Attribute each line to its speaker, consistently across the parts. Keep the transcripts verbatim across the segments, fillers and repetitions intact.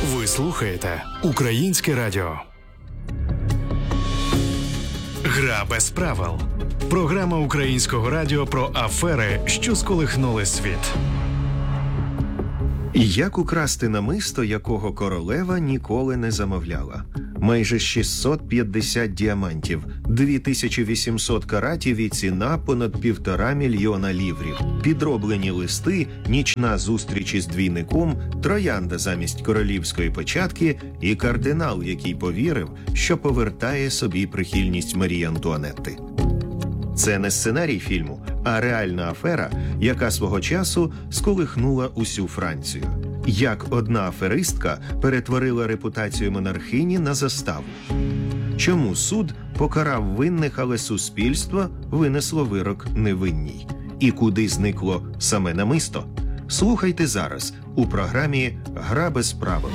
Speaker 1: Ви слухаєте Українське радіо. Гра без правил. Програма Українського радіо про афери, що сколихнули світ.
Speaker 2: Як украсти намисто, якого королева ніколи не замовляла? Майже шістсот п'ятдесят діамантів, дві тисячі вісімсот каратів і ціна понад півтора мільйона ліврів. Підроблені листи, нічна зустріч із двійником, троянда замість королівської печатки і кардинал, який повірив, що повертає собі прихильність Марії Антуанетти. Це не сценарій фільму, а реальна афера, яка свого часу сколихнула усю Францію. Як одна аферистка перетворила репутацію монархині на заставу. Чому суд покарав винних, але суспільство винесло вирок невинній? І куди зникло саме намисто? Слухайте зараз у програмі «Гра без правил».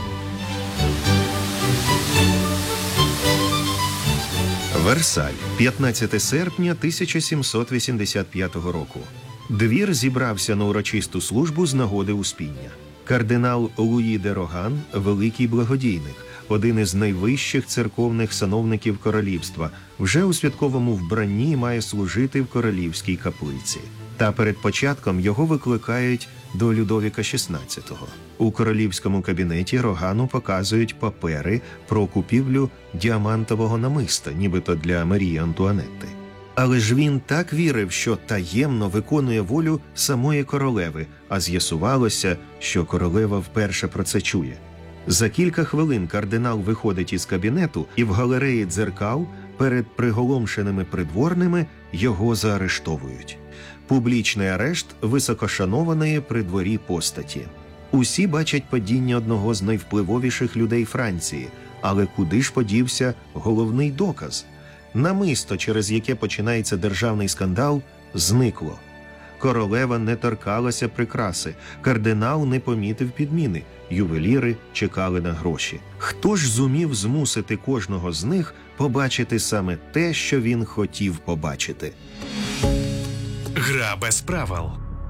Speaker 2: Версаль, п'ятнадцяте серпня тисяча сімсот вісімдесят п'ятого року. Двір зібрався на урочисту службу з нагоди Успіння. Кардинал Луї де Роган – великий благодійник, один із найвищих церковних сановників королівства, вже у святковому вбранні має служити в королівській каплиці. Та перед початком його викликають до Людовіка шістнадцятого. У королівському кабінеті Рогану показують папери про купівлю діамантового намиста, нібито для Марії Антуанетти. Але ж він так вірив, що таємно виконує волю самої королеви, а з'ясувалося, що королева вперше про це чує. За кілька хвилин кардинал виходить із кабінету, і в галереї дзеркал перед приголомшеними придворними його заарештовують. Публічний арешт високошанованої при дворі постаті. Усі бачать падіння одного з найвпливовіших людей Франції, але куди ж подівся головний доказ? Намисто, через яке починається державний скандал, зникло. Королева не торкалася прикраси, кардинал не помітив підміни, ювеліри чекали на гроші. Хто ж зумів змусити кожного з них побачити саме те, що він хотів побачити?
Speaker 1: Гра без правил.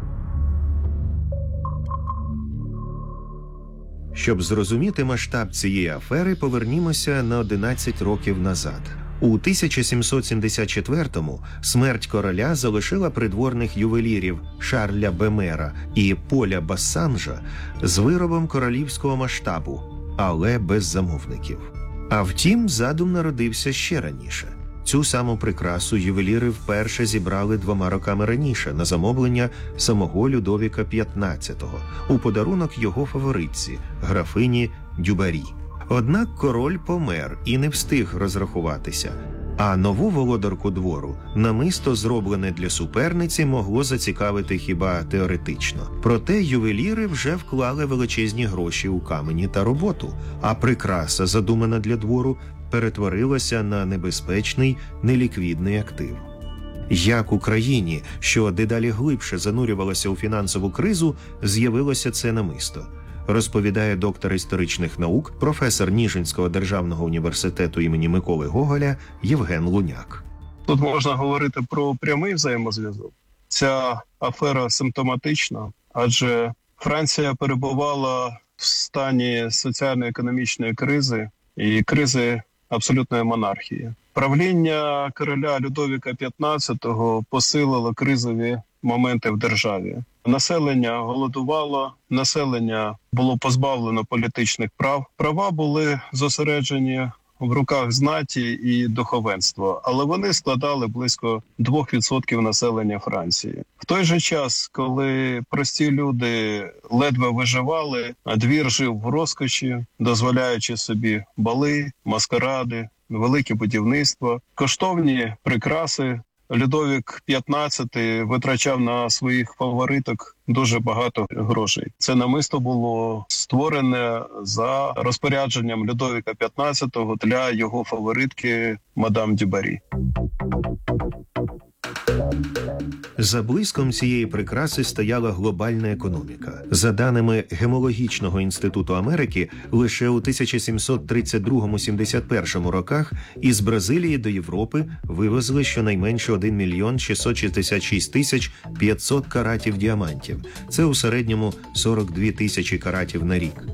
Speaker 2: Щоб зрозуміти масштаб цієї афери, повернімося на одинадцять років назад. У тисяча сімсот сімдесят четвертому смерть короля залишила придворних ювелірів Шарля Бемера і Поля Бассанжа з виробом королівського масштабу, але без замовників. А втім, задум народився ще раніше. Цю саму прикрасу ювеліри вперше зібрали двома роками раніше на замовлення самого Людовіка п'ятнадцятого у подарунок його фаворитці, графині Дюбарі. Однак король помер і не встиг розрахуватися, а нову володарку двору намисто, зроблене для суперниці, могло зацікавити хіба теоретично. Проте ювеліри вже вклали величезні гроші у камені та роботу, а прикраса, задумана для двору, перетворилася на небезпечний, неліквідний актив. Як Україні, що дедалі глибше занурювалася у фінансову кризу, з'явилося це намисто? Розповідає доктор історичних наук, професор Ніжинського державного університету імені Миколи Гоголя Євген Луняк.
Speaker 3: Тут можна говорити про прямий взаємозв'язок. Ця афера симптоматична, адже Франція перебувала в стані соціально-економічної кризи і кризи абсолютної монархії. Правління короля Людовіка п'ятнадцятого посилило кризові моменти в державі. Населення голодувало, населення було позбавлено політичних прав. Права були зосереджені в руках знаті і духовенства, але вони складали близько двох відсотків населення Франції. В той же час, коли прості люди ледве виживали, а двір жив в розкоші, дозволяючи собі бали, маскаради, велике будівництво, коштовні прикраси, Людовік п'ятнадцятий витрачав на своїх фавориток дуже багато грошей. Це намисто було створене за розпорядженням Людовіка п'ятнадцятого для його фаворитки мадам Дюбарі.
Speaker 2: За блиском цієї прикраси стояла глобальна економіка. За даними Гемологічного інституту Америки, лише у тисяча сімсот тридцять другому - сімдесят першому роках із Бразилії до Європи вивезли щонайменше один мільйон шістсот шістдесят шість тисяч п'ятсот каратів діамантів. Це у середньому сорок дві тисячі каратів на рік.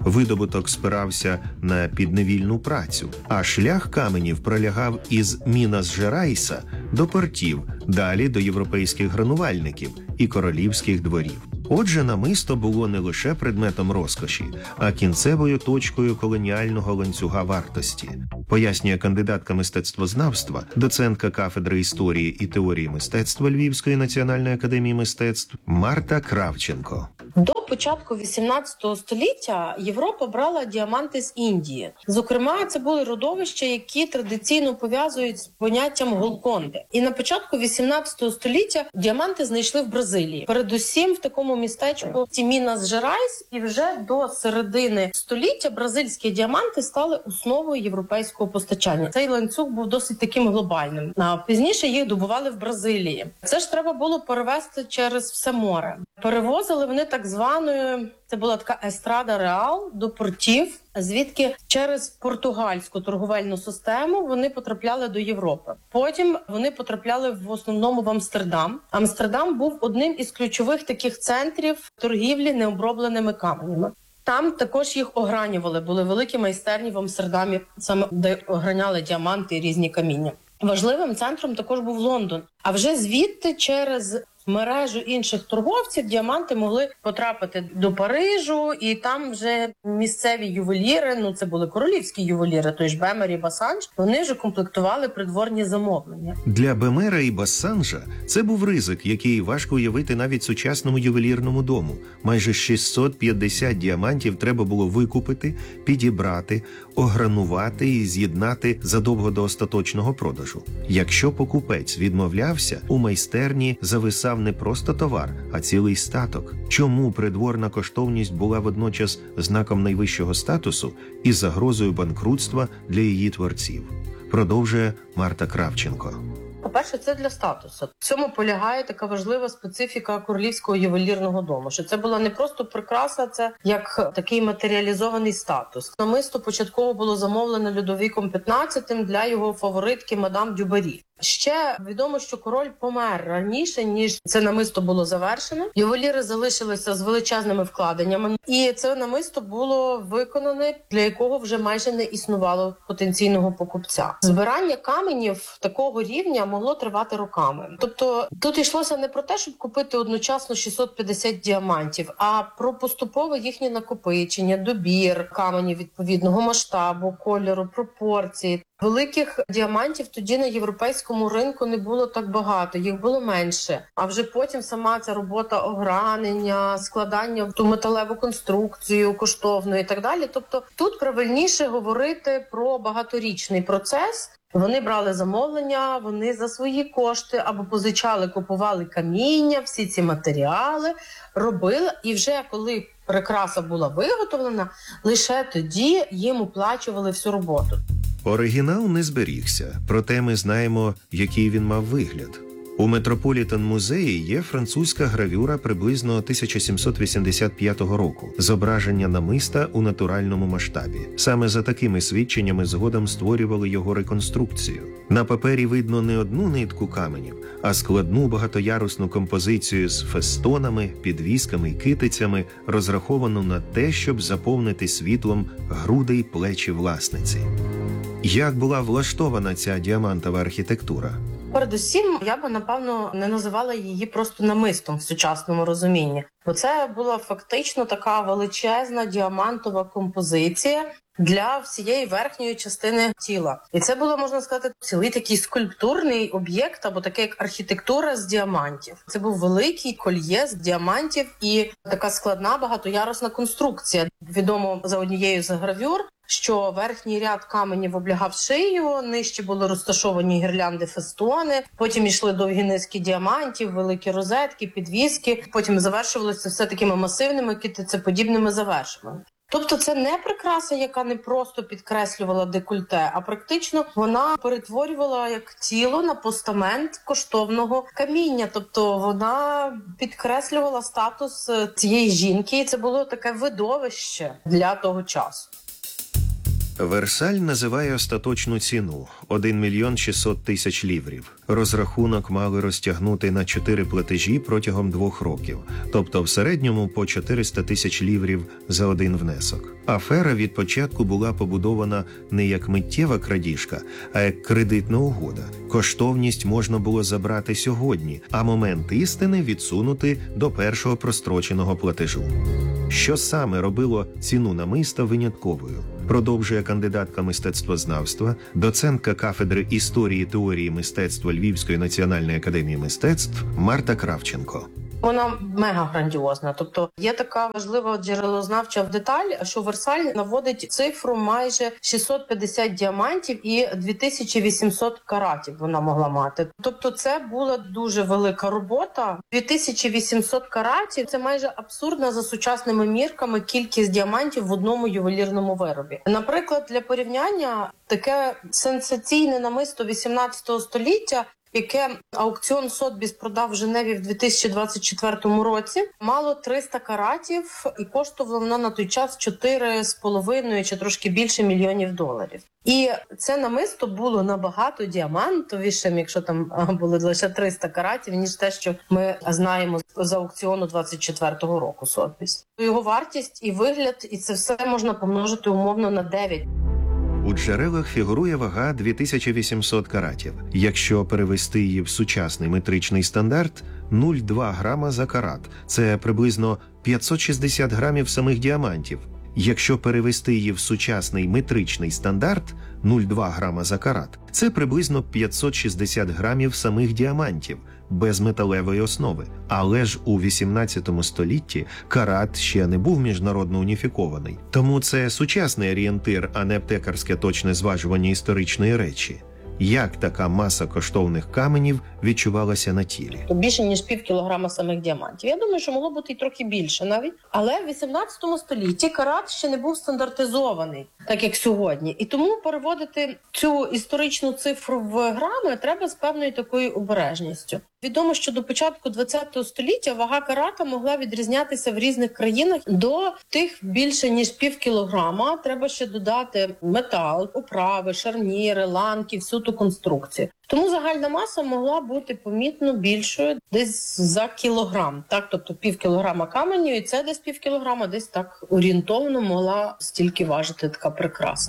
Speaker 2: Видобуток спирався на підневільну працю, а шлях каменів пролягав із Мінас-Жерайса до портів, далі до європейських гранувальників і королівських дворів. Отже, намисто було не лише предметом розкоші, а кінцевою точкою колоніального ланцюга вартості, пояснює кандидатка мистецтвознавства, доцентка кафедри історії і теорії мистецтва Львівської національної академії мистецтв Марта Кравченко.
Speaker 4: До початку вісімнадцятого століття Європа брала діаманти з Індії. Зокрема, це були родовища, які традиційно пов'язують з поняттям Голконди. І на початку вісімнадцятого століття діаманти знайшли в Бразилії. Передусім в такому містечку Мінас-Жерайс, і вже до середини століття бразильські діаманти стали основою європейського постачання. Цей ланцюг був досить таким глобальним. А пізніше їх добували в Бразилії. Це ж треба було перевезти через все море. Перевозили вони так званою, це була така естрада реал, до портів, звідки через португальську торговельну систему вони потрапляли до Європи. Потім вони потрапляли в основному в Амстердам. Амстердам був одним із ключових таких центрів торгівлі необробленими каменями. Там також їх огранювали, були великі майстерні в Амстердамі, саме де ограняли діаманти і різні каміння. Важливим центром також був Лондон. А вже звідти через мережу інших торговців діаманти могли потрапити до Парижу, і там вже місцеві ювеліри, ну це були королівські ювеліри, той ж Бемер і Басанж, вони вже комплектували придворні замовлення.
Speaker 2: Для Бемера і Басанжа це був ризик, який важко уявити навіть сучасному ювелірному дому. Майже шістсот п'ятдесят діамантів треба було викупити, підібрати, огранувати і з'єднати задовго до остаточного продажу. Якщо покупець відмовлявся, у майстерні зависав не просто товар, а цілий статок. Чому придворна коштовність була водночас знаком найвищого статусу і загрозою банкрутства для її творців? Продовжує Марта Кравченко.
Speaker 4: По-перше, це для статусу. В цьому полягає така важлива специфіка королівського ювелірного дому, що це була не просто прикраса, це як такий матеріалізований статус. Намисто початково було замовлено Людовіком п'ятнадцятим для його фаворитки мадам Дюбарі. Ще відомо, що король помер раніше, ніж це намисто було завершено. Ювеліри залишилися з величезними вкладеннями, і це намисто було виконане, для якого вже майже не існувало потенційного покупця. Збирання каменів такого рівня могло тривати роками. Тобто тут йшлося не про те, щоб купити одночасно шістсот п'ятдесят діамантів, а про поступове їхнє накопичення, добір каменів відповідного масштабу, кольору, пропорції. Великих діамантів тоді на європейському ринку не було так багато, їх було менше. А вже потім сама ця робота огранення, складання в ту металеву конструкцію коштовну і так далі. Тобто тут правильніше говорити про багаторічний процес. Вони брали замовлення, вони за свої кошти або позичали, купували каміння, всі ці матеріали, робили. І вже коли прикраса була виготовлена, лише тоді їм оплачували всю роботу.
Speaker 2: Оригінал не зберігся, проте ми знаємо, який він мав вигляд. У Метрополітен-музеї є французька гравюра приблизно тисяча сімсот вісімдесят п'ятого року, зображення намиста у натуральному масштабі. Саме за такими свідченнями згодом створювали його реконструкцію. На папері видно не одну нитку каменів, а складну багатоярусну композицію з фестонами, підвісками й китицями, розраховану на те, щоб заповнити світлом груди й плечі власниці. Як була влаштована ця діамантова архітектура?
Speaker 4: Передусім, я би, напевно, не називала її просто намистом в сучасному розумінні. Бо це була фактично така величезна діамантова композиція для всієї верхньої частини тіла. І це було, можна сказати, цілий такий скульптурний об'єкт, або таке як архітектура з діамантів. Це був великий кольє з діамантів і така складна багатоярусна конструкція. Відомо за однією з гравюр, що верхній ряд каменів облягав шию, нижче були розташовані гірлянди, фестони, потім йшли довгі низки діамантів, великі розетки, підвіски, потім завершувалося все такими масивними китицеподібними завершеннями. Тобто це не прикраса, яка не просто підкреслювала декольте, а практично вона перетворювала як тіло на постамент коштовного каміння. Тобто вона підкреслювала статус цієї жінки, і це було таке видовище для того часу.
Speaker 2: Версаль називає остаточну ціну – один мільйон шістсот тисяч ліврів. Розрахунок мали розтягнути на чотири платежі протягом двох років, тобто в середньому по чотириста тисяч ліврів за один внесок. Афера від початку була побудована не як миттєва крадіжка, а як кредитна угода. Коштовність можна було забрати сьогодні, а момент істини відсунути до першого простроченого платежу. Що саме робило ціну намиста винятковою? Продовжує кандидатка мистецтвознавства, доцентка кафедри історії і теорії мистецтва Львівської національної академії мистецтв Марта Кравченко.
Speaker 4: Вона мега грандіозна. Тобто є така важлива джерелознавча деталь, що Версаль наводить цифру майже шістсот п'ятдесят діамантів і дві тисячі вісімсот каратів вона могла мати. Тобто це була дуже велика робота. дві тисячі вісімсот каратів – це майже абсурдна за сучасними мірками кількість діамантів в одному ювелірному виробі. Наприклад, для порівняння, таке сенсаційне намисто вісімнадцятого століття, яке аукціон Сотбіс продав в Женеві в дві тисячі двадцять четвертому році, мало триста каратів і коштувало воно на той час чотири з половиною чи трошки більше мільйонів доларів. І це намисто було набагато діамантовішим, якщо там було лише триста каратів, ніж те, що ми знаємо з аукціону двадцять четвертого року Сотбіс. Його вартість і вигляд, і це все можна помножити умовно на дев'ять.
Speaker 2: У джерелах фігурує вага дві тисячі вісімсот каратів. Якщо перевести її в сучасний метричний стандарт – нуль цілих два грама за карат. Це приблизно п'ятсот шістдесят грамів самих діамантів. Якщо перевести її в сучасний метричний стандарт – нуль цілих два грама за карат, це приблизно п'ятсот шістдесят грамів самих діамантів, без металевої основи. Але ж у вісімнадцятому столітті карат ще не був міжнародно уніфікований. Тому це сучасний орієнтир, а не аптекарське точне зважування історичної речі. Як така маса коштовних каменів відчувалася на тілі?
Speaker 4: Більше, ніж пів кілограма самих діамантів. Я думаю, що могло бути і трохи більше навіть. Але в вісімнадцятому столітті карат ще не був стандартизований, так як сьогодні. І тому переводити цю історичну цифру в грами треба з певною такою обережністю. Відомо, що до початку ХХ століття вага карата могла відрізнятися в різних країнах до тих більше, ніж пів кілограма. Треба ще додати метал, оправи, шарніри, ланки, всю ту конструкцію. Тому загальна маса могла бути помітно більшою, десь за кілограм. Так, тобто пів кілограма каменю, і це десь пів кілограма, десь так орієнтовно могла стільки важити така прикраса.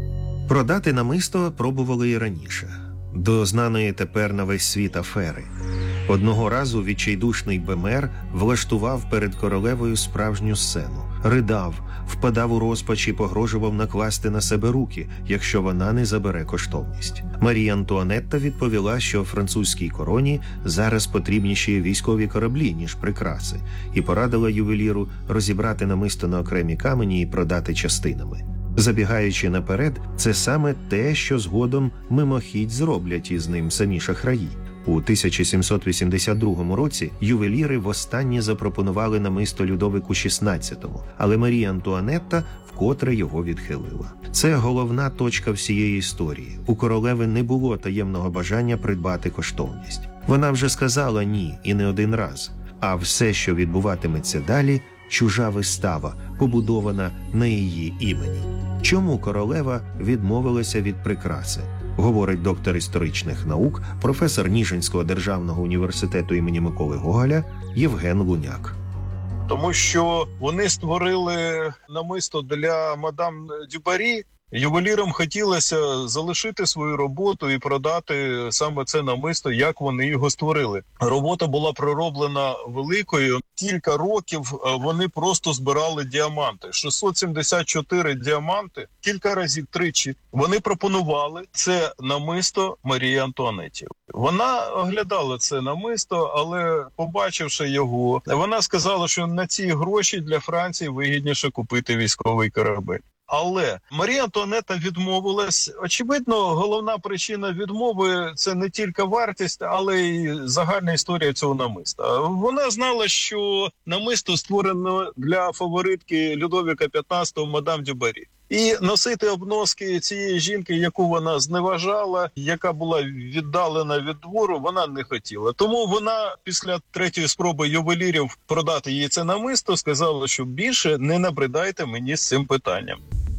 Speaker 2: Продати намисто пробували і раніше. До знаної тепер на весь світ афери. Одного разу відчайдушний Бемер влаштував перед королевою справжню сцену. Ридав, впадав у розпач і погрожував накласти на себе руки, якщо вона не забере коштовність. Марія Антуанетта відповіла, що французькій короні зараз потрібніші військові кораблі, ніж прикраси, і порадила ювеліру розібрати намисто на окремі камені і продати частинами. Забігаючи наперед, це саме те, що згодом мимохідь зроблять із ним самі шахраї. У тисяча сімсот вісімдесят другому році ювеліри востаннє запропонували намисто Людовику шістнадцятому, але Марія Антуанетта вкотре його відхилила. Це головна точка всієї історії. У королеви не було таємного бажання придбати коштовність. Вона вже сказала «ні» і не один раз. А все, що відбуватиметься далі – чужа вистава, побудована на її імені. Чому королева відмовилася від прикраси? Говорить доктор історичних наук, професор Ніжинського державного університету імені Миколи Гоголя Євген Луняк.
Speaker 3: Тому що вони створили намисто для мадам Дюбарі. Ювелірам хотілося залишити свою роботу і продати саме це намисто, як вони його створили. Робота була пророблена великою. Кілька років вони просто збирали діаманти. шістсот сімдесят чотири діаманти, кілька разів, тричі. Вони пропонували це намисто Марії Антуанетті. Вона оглядала це намисто, але побачивши його, вона сказала, що на ці гроші для Франції вигідніше купити військовий корабель. Але Марія Антуанетта відмовилась. Очевидно, головна причина відмови – це не тільки вартість, але й загальна історія цього намиста. Вона знала, що намисто створено для фаворитки Людовіка п'ятнадцятого мадам Дюбарі. І носити обноски цієї жінки, яку вона зневажала, яка була віддалена від двору, вона не хотіла. Тому вона після третьої спроби ювелірів продати їй це намисто сказала, що більше не набридайте мені з цим питанням.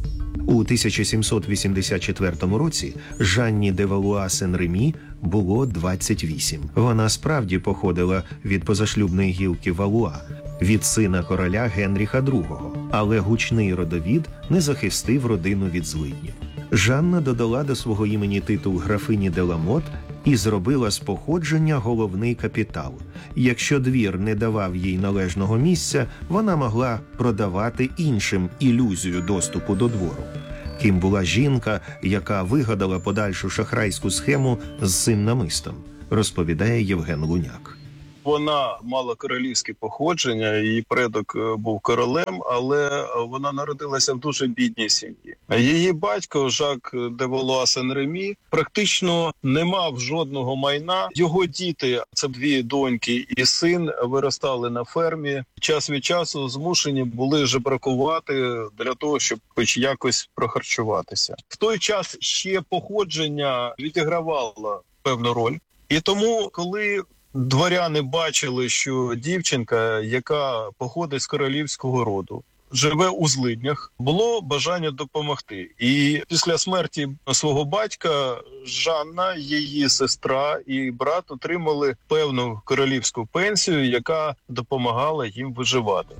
Speaker 2: У тисяча сімсот вісімдесят четвертому році Жанні де Валуа Сен-Ремі було двадцять вісім. Вона справді походила від позашлюбної гілки Валуа, від сина короля Генріха другого, але гучний родовід не захистив родину від злиднів. Жанна додала до свого імені титул графині де Ламот і зробила з походження головний капітал. Якщо двір не давав їй належного місця, вона могла продавати іншим ілюзію доступу до двору. Ким була жінка, яка вигадала подальшу шахрайську схему з цим намистом, розповідає Євген Луняк.
Speaker 3: Вона мала королівське походження, її предок був королем, але вона народилася в дуже бідній сім'ї. Її батько Жак де Валуа Сен-Ремі практично не мав жодного майна. Його діти, це дві доньки і син, виростали на фермі. Час від часу змушені були жебракувати для того, щоб хоч якось прохарчуватися. В той час ще походження відігравало певну роль. І тому, коли дворяни бачили, що дівчинка, яка походить з королівського роду, живе у злиднях, було бажання допомогти. І після смерті свого батька Жанна, її сестра і брат отримали певну королівську пенсію, яка допомагала їм виживати.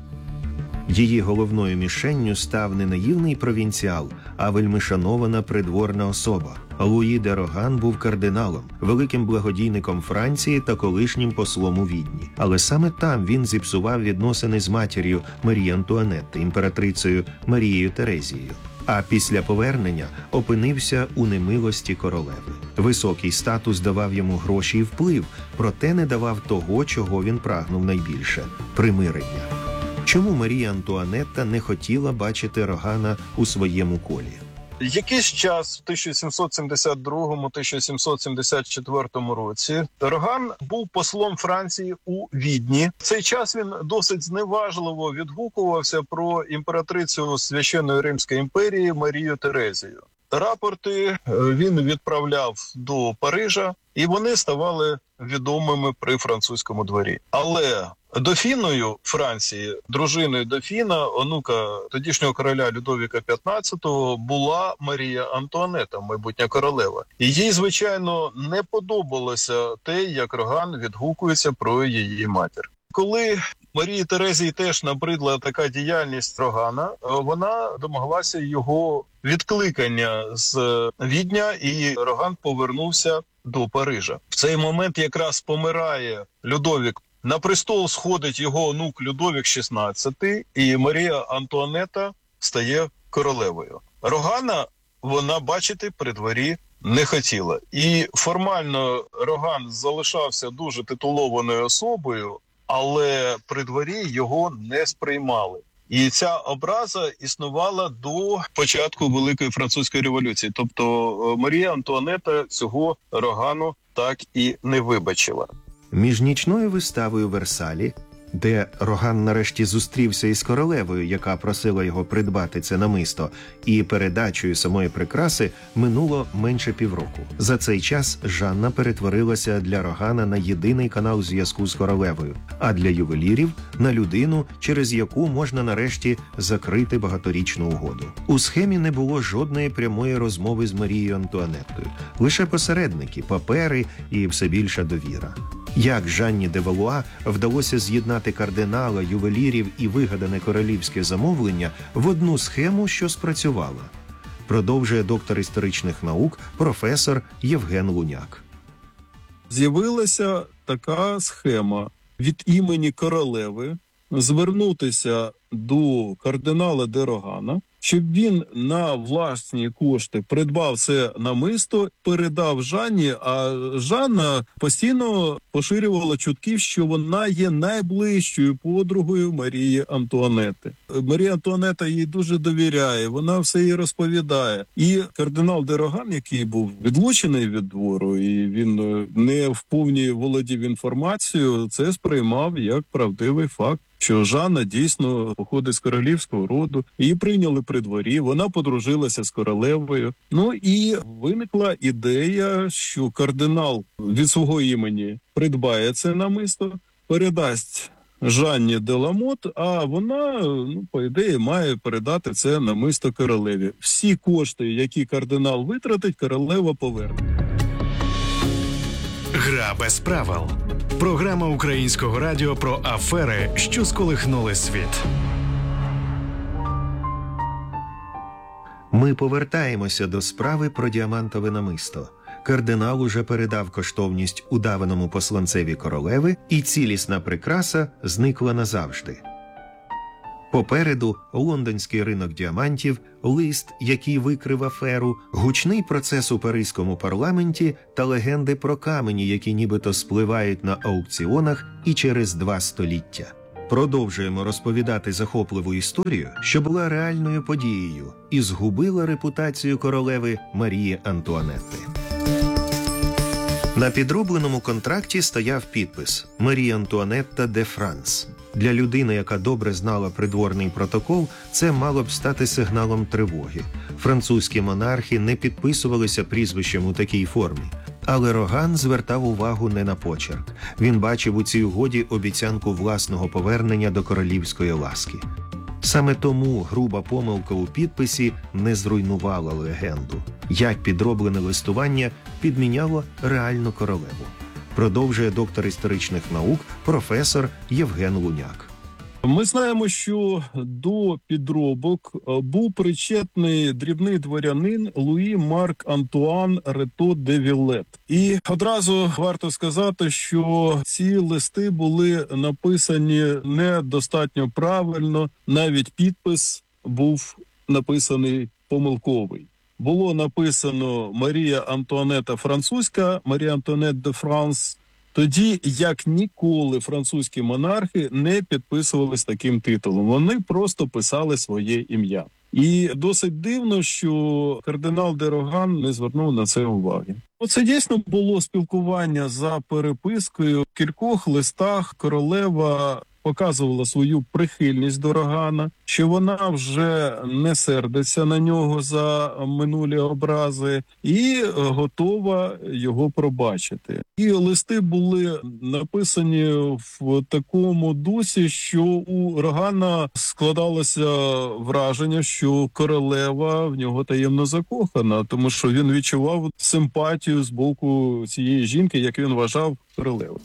Speaker 2: Її головною мішенню став не наївний провінціал, а вельми шанована придворна особа. Луї де Роган був кардиналом, великим благодійником Франції та колишнім послом у Відні. Але саме там він зіпсував відносини з матір'ю Марії Антуанетти, імператрицею Марією Терезією. А після повернення опинився у немилості королеви. Високий статус давав йому гроші і вплив, проте не давав того, чого він прагнув найбільше – примирення. Чому Марія Антуанетта не хотіла бачити Рогана у своєму колі?
Speaker 3: Якийсь час, в тисяча сімсот сімдесят другому - тисяча сімсот сімдесят четвертому році, Роган був послом Франції у Відні. В цей час він досить зневажливо відгукувався про імператрицю Священної Римської імперії Марію Терезію. Рапорти він відправляв до Парижа, і вони ставали відомими при французькому дворі. Але дофіною Франції, дружиною дофіна, онука тодішнього короля Людовіка п'ятнадцятого, була Марія Антуанетта, майбутня королева. І їй, звичайно, не подобалося те, як Роган відгукується про її матір. Коли Марії Терезії теж набридла така діяльність Рогана, вона домоглася його відкликання з Відня, і Роган повернувся до Парижа. В цей момент якраз помирає Людовік. На престол сходить його онук Людовік шістнадцятий, і Марія Антуанетта стає королевою. Рогана вона бачити при дворі не хотіла. І формально Роган залишався дуже титулованою особою, але при дворі його не сприймали. І ця образа існувала до початку Великої Французької революції. Тобто Марія Антуанетта цього Рогану так і не вибачила.
Speaker 2: Між нічною виставою в Версалі, де Роган нарешті зустрівся із королевою, яка просила його придбати це намисто, і передачею самої прикраси, минуло менше півроку. За цей час Жанна перетворилася для Рогана на єдиний канал зв'язку з королевою, а для ювелірів – на людину, через яку можна нарешті закрити багаторічну угоду. У схемі не було жодної прямої розмови з Марією Антуанеттою, лише посередники, папери і все більша довіра. Як Жанні де Валуа вдалося з'єднати кардинала, ювелірів і вигадане королівське замовлення в одну схему, що спрацювала? Продовжує доктор історичних наук, професор Євген Луняк.
Speaker 5: З'явилася така схема від імені королеви звернутися до кардинала де Рогана, щоб він на власні кошти придбав це намисто, передав Жанні, а Жанна постійно поширювала чутки, що вона є найближчою подругою Марії Антуанетти. Марія Антуанетта їй дуже довіряє, вона все їй розповідає. І кардинал де Роган, який був відлучений від двору, і він не в повній володів інформацією, це сприймав як правдивий факт, що Жанна дійсно походить з королівського роду. Її прийняли при дворі, вона подружилася з королевою. Ну і виникла ідея, що кардинал від свого імені придбає це намисто, передасть Жанні де Ламот, а вона, ну, по ідеї, має передати це намисто королеві. Всі кошти, які кардинал витратить, королева поверне.
Speaker 1: Гра без правил. Програма Українського радіо про афери, що сколихнули світ.
Speaker 2: Ми повертаємося до справи про діамантове намисто. Кардинал уже передав коштовність удаваному посланцеві королеви, і цілісна прикраса зникла назавжди. Попереду лондонський ринок діамантів, лист, який викрив аферу, гучний процес у паризькому парламенті та легенди про камені, які нібито спливають на аукціонах і через два століття. Продовжуємо розповідати захопливу історію, що була реальною подією і згубила репутацію королеви Марії Антуанетти. На підробленому контракті стояв підпис «Марія Антуанетта де Франс». Для людини, яка добре знала придворний протокол, це мало б стати сигналом тривоги. Французькі монархи не підписувалися прізвищем у такій формі. Але Роган звертав увагу не на почерк. Він бачив у цій угоді обіцянку власного повернення до королівської ласки. Саме тому груба помилка у підписі не зруйнувала легенду. Як підроблене листування підміняло реальну королеву. Продовжує доктор історичних наук, професор Євген Луняк.
Speaker 5: Ми знаємо, що до підробок був причетний дрібний дворянин Луї Марк Антуан Рето де Вілет. І одразу варто сказати, що ці листи були написані недостатньо правильно, навіть підпис був написаний помилковий. Було написано Марія Антуанетта Французька, Марія Антуанетта де Франс, тоді як ніколи французькі монархи не підписувались таким титулом. Вони просто писали своє ім'я. І досить дивно, що кардинал де Роган не звернув на це уваги. Оце дійсно було спілкування за перепискою. В кількох листах королева показувала свою прихильність до Рогана, що вона вже не сердиться на нього за минулі образи і готова його пробачити. І листи були написані в такому дусі, що у Рогана складалося враження, що королева в нього таємно закохана, тому що він відчував симпатію з боку цієї жінки, як він вважав, королеви.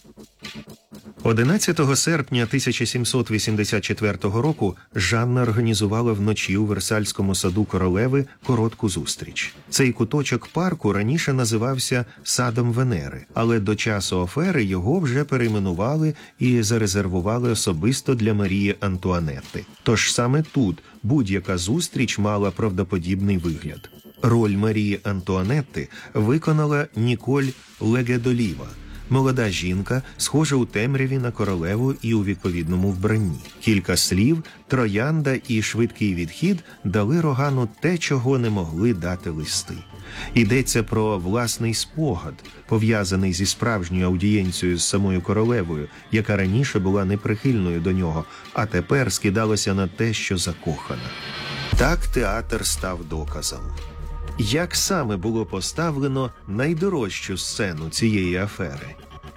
Speaker 2: одинадцятого серпня тисяча сімсот вісімдесят четвертого року Жанна організувала вночі у Версальському саду королеви коротку зустріч. Цей куточок парку раніше називався «Садом Венери», але до часу афери його вже перейменували і зарезервували особисто для Марії Антуанетти. Тож саме тут будь-яка зустріч мала правдоподібний вигляд. Роль Марії Антуанетти виконала Ніколь Легедоліва. Молода жінка, схожа у темряві на королеву і у відповідному вбранні. Кілька слів, троянда і швидкий відхід дали Рогану те, чого не могли дати листи. Йдеться про власний спогад, пов'язаний зі справжньою аудієнцією з самою королевою, яка раніше була неприхильною до нього, а тепер скидалася на те, що закохана. Так театр став доказом. Як саме було поставлено найдорожчу сцену цієї афери?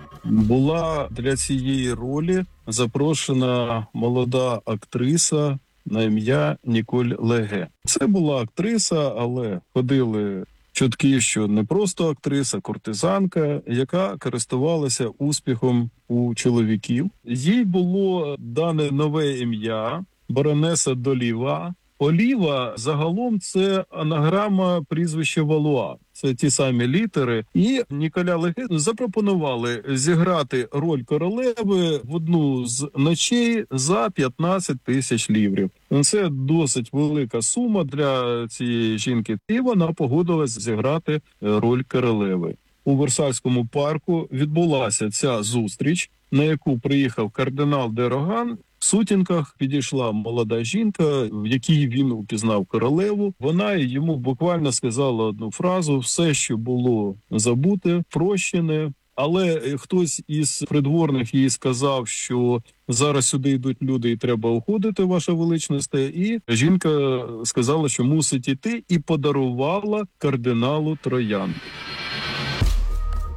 Speaker 5: Була для цієї ролі запрошена молода актриса на ім'я Ніколь Леге. Це була актриса, але ходили чутки, що не просто актриса, кортизанка, яка користувалася успіхом у чоловіків. Їй було дане нове ім'я – баронеса Доліва. Оліва загалом це анаграма прізвища Валуа. Це ті самі літери. І Ніколя Леге запропонували зіграти роль королеви в одну з ночей за п'ятнадцять тисяч ліврів. Це досить велика сума для цієї жінки. І вона погодилась зіграти роль королеви. У Версальському парку відбулася ця зустріч, на яку приїхав кардинал де Роган. В сутінках підійшла молода жінка, в якій він упізнав королеву. Вона йому буквально сказала одну фразу: все, що було забуте, прощене. Але хтось із придворних їй сказав, що зараз сюди йдуть люди і треба уходити, ваша величність. І жінка сказала, що мусить іти, і подарувала кардиналу троянду.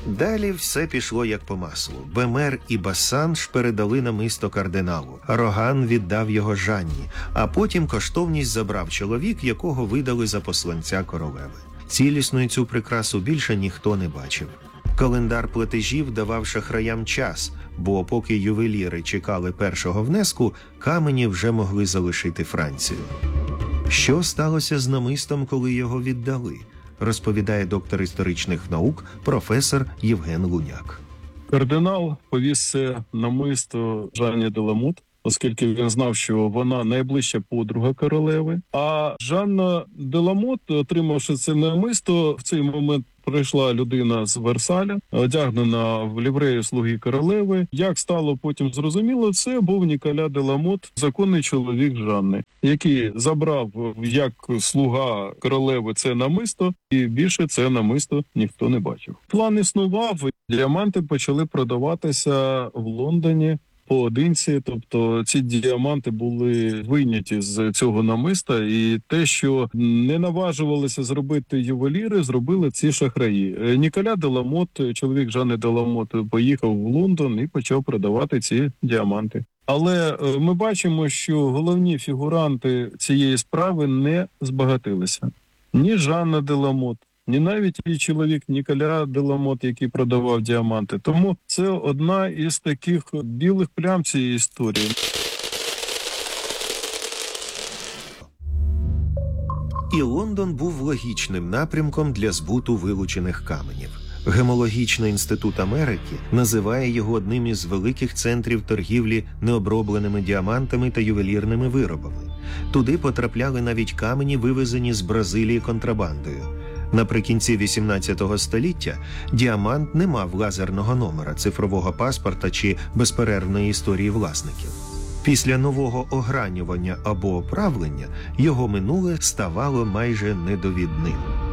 Speaker 2: Далі все пішло як по маслу. Бемер і Басанж передали намисто кардиналу. Роган віддав його Жанні, а потім коштовність забрав чоловік, якого видали за посланця королеви. Цілісною цю прикрасу більше ніхто не бачив. Календар платежів давав шахраям час, бо поки ювеліри чекали першого внеску, камені вже могли залишити Францію. Що сталося з намистом, коли його віддали? Розповідає доктор історичних наук професор Євген Луняк.
Speaker 5: Кардинал повіз це намисто Жанні де Ламот, оскільки він знав, що вона найближча подруга королеви. А Жанна де Ламот, отримавши це намисто, в цей момент прийшла людина з Версаля, одягнена в ліврею слуги королеви. Як стало потім зрозуміло, це був Ніколя де Ламот, законний чоловік Жанни, який забрав як слуга королеви це намисто, і більше це намисто ніхто не бачив. План існував, діаманти почали продаватися в Лондоні поодинці, тобто ці діаманти були вийняті з цього намиста, і те, що не наважувалися зробити ювеліри, зробили ці шахраї. Ніколя де Ламот, чоловік Жанни де Ламот, поїхав в Лондон і почав продавати ці діаманти. Але ми бачимо, що головні фігуранти цієї справи не збагатилися. Ні Жанна де Ламот, ні навіть її чоловік Ніколя де Ламот, який продавав діаманти. Тому це одна із таких білих плям цієї історії.
Speaker 2: І Лондон був логічним напрямком для збуту вилучених каменів. Гемологічний інститут Америки називає його одним із великих центрів торгівлі необробленими діамантами та ювелірними виробами. Туди потрапляли навіть камені, вивезені з Бразилії контрабандою. Наприкінці вісімнадцятого століття діамант не мав лазерного номера, цифрового паспорта чи безперервної історії власників. Після нового огранювання або оправлення його минуле ставало майже недовідним.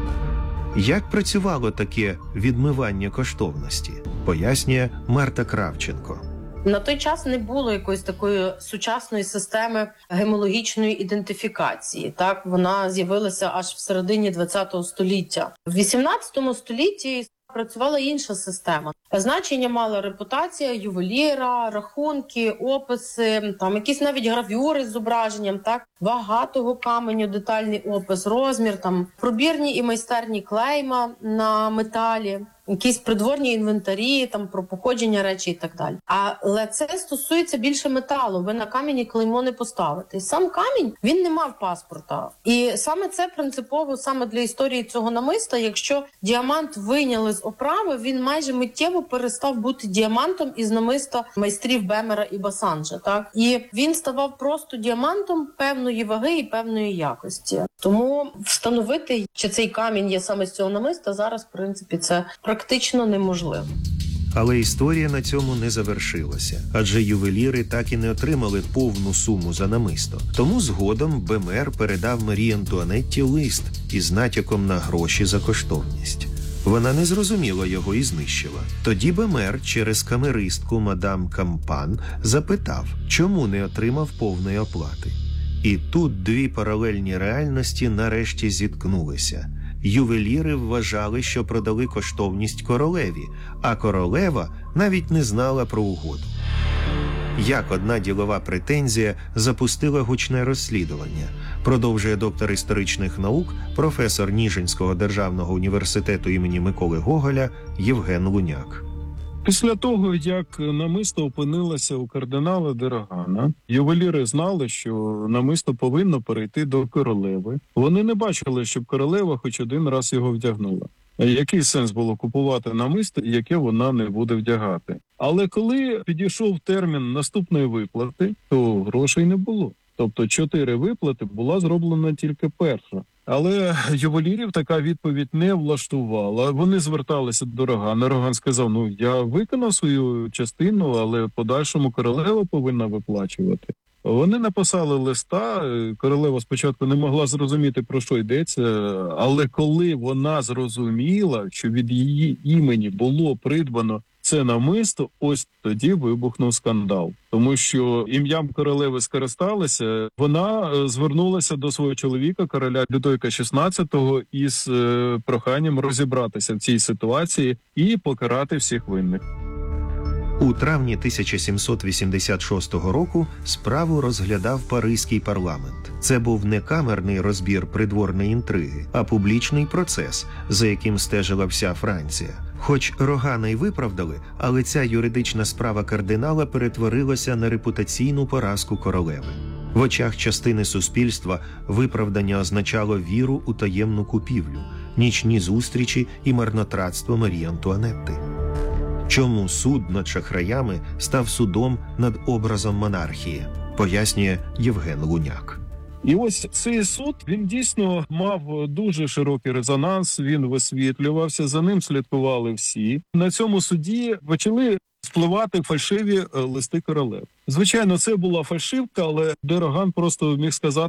Speaker 2: Як працювало таке відмивання коштовності, пояснює Марта Кравченко.
Speaker 4: На той час не було якоїсь такої сучасної системи гемологічної ідентифікації. Так, вона з'явилася аж в середині ХХ століття. В вісімнадцятому столітті працювала інша система. Значення мала репутація ювеліра, рахунки, описи, там якісь навіть гравюри з зображенням, так, вага того каменю, детальний опис, розмір, там пробірні і майстерні клейма на металі, якісь придворні інвентарі, там про походження речі і так далі. Але це стосується більше металу. Ви на камені клеймо не поставите. І сам камінь, він не мав паспорта. І саме це принципово саме для історії цього намиста. Якщо діамант вийняли з оправи, він майже миттєво перестав бути діамантом із намиста майстрів Бемера і Басанжа. Так? І він ставав просто діамантом певної ваги і певної якості. Тому встановити, чи цей камінь є саме з цього намиста, зараз, в принципі, це практично неможливо.
Speaker 2: Але історія на цьому не завершилася, адже ювеліри так і не отримали повну суму за намисто. Тому згодом Бемер передав Марії Антуанетті лист із натяком на гроші за коштовність. Вона не зрозуміла його і знищила. Тоді Бемер через камеристку мадам Кампан запитав, чому не отримав повної оплати. І тут дві паралельні реальності нарешті зіткнулися. Ювеліри вважали, що продали коштовність королеві, а королева навіть не знала про угоду. Як одна ділова претензія запустила гучне розслідування, продовжує доктор історичних наук, професор Ніжинського державного університету імені Миколи Гоголя Євген Луняк.
Speaker 5: Після того, як намисто опинилося у кардинала де Рогана, ювеліри знали, що намисто повинно перейти до королеви. Вони не бачили, щоб королева хоч один раз його вдягнула. Який сенс було купувати намисто, яке вона не буде вдягати? Але коли підійшов термін наступної виплати, то грошей не було. Тобто чотири виплати, була зроблена тільки перша. Але ювелірів така відповідь не влаштувала. Вони зверталися до Рогана. Роган сказав, ну я виконав свою частину, але в подальшому королева повинна виплачувати. Вони написали листа, королева спочатку не могла зрозуміти, про що йдеться, але коли вона зрозуміла, що від її імені було придбано це намисто, ось тоді вибухнув скандал. Тому що ім'ям королеви скористалися, вона е, звернулася до свого чоловіка, короля Людовіка шістнадцятого, із е, проханням розібратися в цій ситуації і покарати всіх винних.
Speaker 2: У травні тисяча сімсот вісімдесят шостого року справу розглядав Паризький парламент. Це був не камерний розбір придворної інтриги, а публічний процес, за яким стежила вся Франція. Хоч Рогана й виправдали, але ця юридична справа кардинала перетворилася на репутаційну поразку королеви. В очах частини суспільства виправдання означало віру у таємну купівлю, нічні зустрічі і марнотратство Марії Антуанетти. Чому суд над шахраями став судом над образом монархії, пояснює Євген Луняк.
Speaker 5: І ось цей суд, він дійсно мав дуже широкий резонанс, він висвітлювався, за ним слідкували всі. На цьому суді почали спливати фальшиві листи королев. Звичайно, це була фальшивка, але де Роган просто міг сказати,